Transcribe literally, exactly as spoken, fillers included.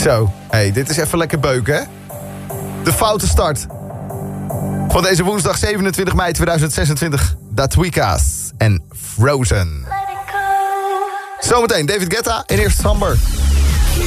Zo, hey, dit is even lekker beuken, hè? De foute start van deze woensdag zevenentwintig mei tweeduizend zesentwintig. Datwika's en Frozen. Zometeen David Guetta en eerst Samber.